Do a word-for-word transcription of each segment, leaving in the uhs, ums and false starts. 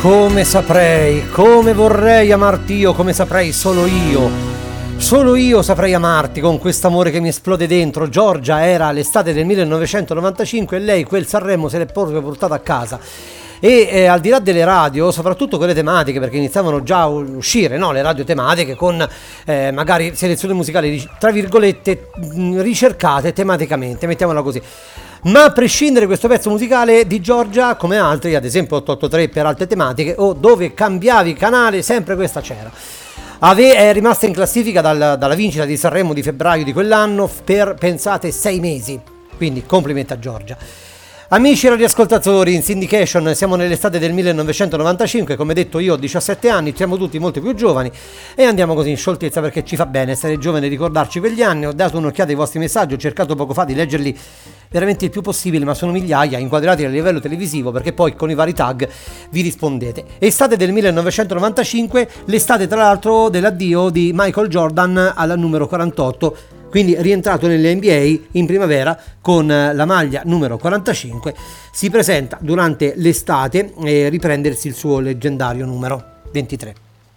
Come saprei, come vorrei amarti io, come saprei solo io. Solo io saprei amarti con quest'amore che mi esplode dentro. Giorgia era l'estate del millenovecentonovantacinque e lei quel Sanremo se l'è proprio portato a casa. E eh, al di là delle radio, soprattutto quelle tematiche, perché iniziavano già a uscire, no? Le radio tematiche con eh, magari selezioni musicali tra virgolette ricercate tematicamente, mettiamola così. Ma a prescindere da questo pezzo musicale di Giorgia, come altri, ad esempio otto otto tre per altre tematiche, o dove cambiavi canale, sempre questa c'era. Ave- è rimasta in classifica dal, dalla vincita di Sanremo di febbraio di quell'anno per, pensate, sei mesi. Quindi complimenti a Giorgia. Amici radioascoltatori, in syndication siamo nell'estate del millenovecentonovantacinque, come detto io ho diciassette anni, siamo tutti molto più giovani e andiamo così in scioltezza perché ci fa bene essere giovani e ricordarci quegli anni. Ho dato un'occhiata ai vostri messaggi, ho cercato poco fa di leggerli veramente il più possibile, ma sono migliaia inquadrati a livello televisivo perché poi con i vari tag vi rispondete. Estate del millenovecentonovantacinque, l'estate tra l'altro dell'addio di Michael Jordan al numero quarantotto, quindi rientrato nelle N B A in primavera con la maglia numero quarantacinque, si presenta durante l'estate e riprendersi il suo leggendario numero ventitré.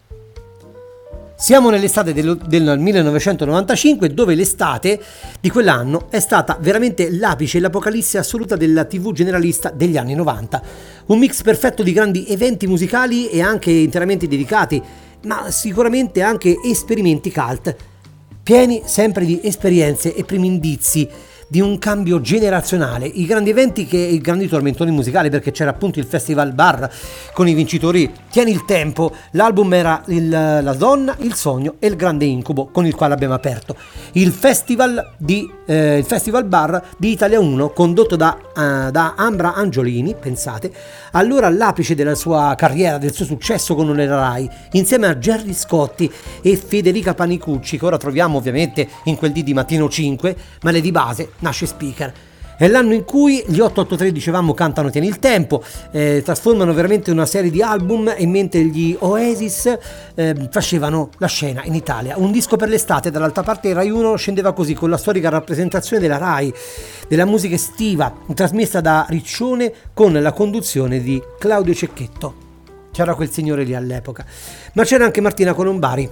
Siamo nell'estate del, del millenovecentonovantacinque, dove l'estate di quell'anno è stata veramente l'apice e l'apocalisse assoluta della tivù generalista degli anni novanta. Un mix perfetto di grandi eventi musicali e anche interamente dedicati, ma sicuramente anche esperimenti cult, pieni sempre di esperienze e primi indizi di un cambio generazionale, i grandi eventi che i grandi tormentoni musicali, perché c'era appunto il Festival Bar con i vincitori Tieni il tempo, l'album era il, La donna, il sogno e il grande incubo con il quale abbiamo aperto il Festival di eh, il Festival Bar di Italia uno, condotto da, uh, da Ambra Angiolini, pensate, allora all'apice della sua carriera, del suo successo con la Rai, insieme a Gerry Scotti e Federica Panicucci, che ora troviamo ovviamente in quel dì di Mattino cinque, ma le di base nasce Speaker. È l'anno in cui gli otto otto tre, dicevamo, cantano Tieni il tempo, eh, trasformano veramente una serie di album, e mentre gli Oasis eh, facevano la scena in Italia. Un disco per l'estate, dall'altra parte Rai uno scendeva così con la storica rappresentazione della Rai, della musica estiva, trasmessa da Riccione con la conduzione di Claudio Cecchetto. C'era quel signore lì all'epoca. Ma c'era anche Martina Colombari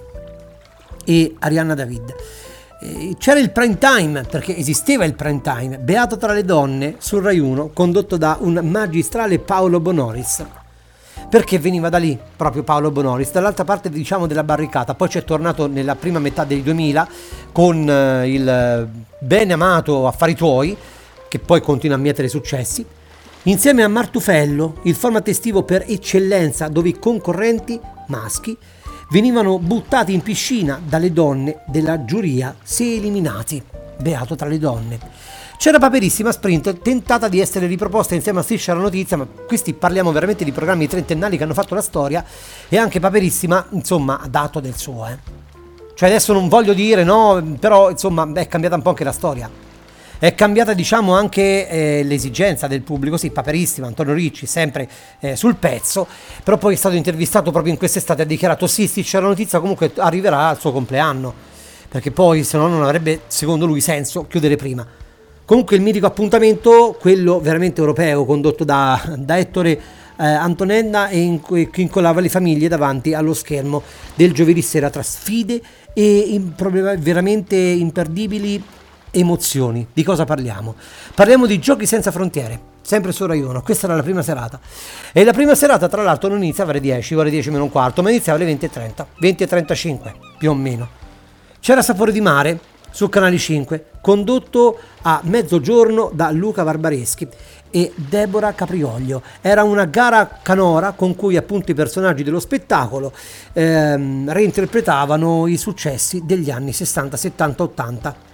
e Arianna David. C'era il prime time, perché esisteva il prime time, Beato tra le donne su Rai uno, condotto da un magistrale Paolo Bonolis, perché veniva da lì proprio Paolo Bonolis, dall'altra parte, diciamo, della barricata. Poi c'è tornato nella prima metà dei duemila con eh, il ben amato Affari tuoi, che poi continua a mietere successi, insieme a Martufello, il format estivo per eccellenza, dove i concorrenti maschi venivano buttati in piscina dalle donne della giuria se eliminati. Beato tra le donne. C'era Paperissima Sprint, tentata di essere riproposta insieme a Striscia la notizia, ma questi parliamo veramente di programmi trentennali che hanno fatto la storia, e anche Paperissima, insomma, ha dato del suo, eh. Cioè adesso non voglio dire, no, però insomma è cambiata un po' anche la storia. È cambiata, diciamo, anche eh, l'esigenza del pubblico. Sì, Paperissima, Antonio Ricci, sempre eh, sul pezzo, però poi è stato intervistato proprio in quest'estate, ha dichiarato sì, sì, c'è la notizia, comunque arriverà al suo compleanno, perché poi se no non avrebbe, secondo lui, senso chiudere prima. Comunque il mitico appuntamento, quello veramente europeo, condotto da, da Ettore eh, Antonella, e in cui incollava le famiglie davanti allo schermo del giovedì sera, tra sfide e in, veramente imperdibili emozioni. Di cosa parliamo? Parliamo di Giochi senza frontiere, sempre su Rai uno. Questa era la prima serata, e la prima serata tra l'altro non iniziava alle dieci, ore dieci meno un quarto, ma iniziava alle venti e trenta, venti e trentacinque più o meno. C'era Sapore di mare su Canale cinque, condotto a mezzogiorno da Luca Barbareschi e Deborah Caprioglio. Era una gara canora con cui appunto i personaggi dello spettacolo ehm, reinterpretavano i successi degli anni sessanta, settanta, ottanta.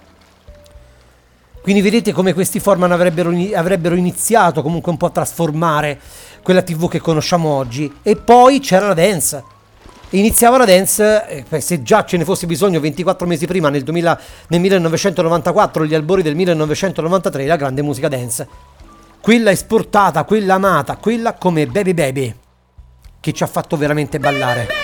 Quindi vedete come questi format avrebbero, avrebbero iniziato comunque un po' a trasformare quella tivù che conosciamo oggi. E poi c'era la dance. Iniziava la dance, eh, se già ce ne fosse bisogno ventiquattro mesi prima, nel, duemila, nel millenovecentonovantaquattro, gli albori del millenovecentonovantatré, la grande musica dance. Quella esportata, quella amata, quella come Baby Baby, che ci ha fatto veramente ballare.